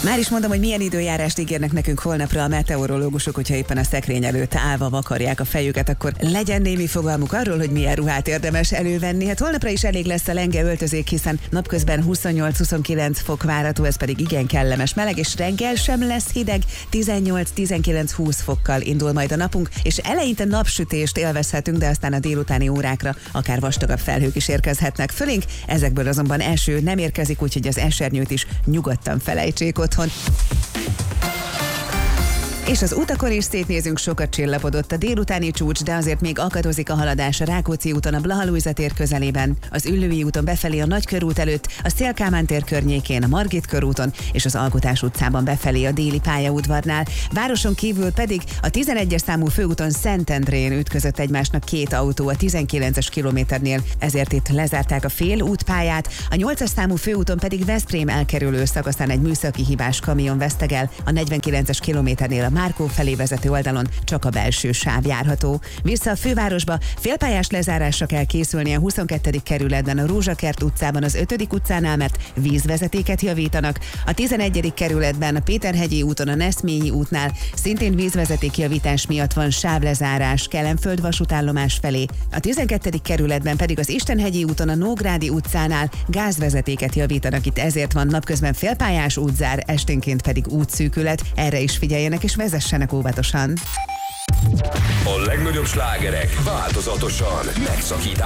Már is mondom, hogy milyen időjárást ígérnek nekünk holnapra a meteorológusok, hogyha éppen a szekrény előtt állva vakarják a fejüket, akkor legyen némi fogalmuk arról, hogy milyen ruhát érdemes elővenni. Hát holnapra is elég lesz a lenge öltözék, hiszen napközben 28-29 fok várható, ez pedig igen kellemes meleg, és reggel sem lesz hideg, 18-19-20 fokkal indul majd a napunk, és eleinte napsütést élvezhetünk, de aztán a délutáni órákra akár vastagabb felhők is érkezhetnek fölénk, ezekből azonban eső nem érkezik, úgyhogy az esernyőt is nyugodtan felejtsék otthon. És az utakon is szétnézünk, sokat csillapodott a délutáni csúcs, de azért még akadozik a haladás a Rákóczi úton, a Blaha Lujza tér közelében, az Üllői úton befelé a Nagykörút előtt, a Széll-Kálmán tér környékén, a Margit körúton és az Alkotás utcában befelé a Déli pályaudvarnál. Városon kívül pedig a 11-es számú főúton Szentendrén ütközött egymásnak két autó a 19-es kilométernél, ezért itt lezárták a fél útpályát, a 8-as számú főúton pedig Veszprém elkerülő szakaszán egy műszaki hibás kamion vesztegel, a 49-es kilométernél a Márkó felé vezető oldalon csak a belső sáv járható. Vissza a fővárosba félpályás lezárásra kell készülni a 22. kerületben, a Rózsakert utcában, az 5. utcánál, mert vízvezetéket javítanak. A 11. kerületben, a Péterhegyi úton, a Neszmélyi útnál szintén vízvezetékjavítás miatt van sávlezárás Kelenföld vasútállomás felé. A 12. kerületben pedig az Istenhegyi úton, a Nógrádi utcánál gázvezetéket javítanak, itt ezért van napközben félpályás útzár, esténként pedig útszűkület. Erre is figyeljenek és vezessenek óvatosan. A legnagyobb slágerek változatosan megszakításban.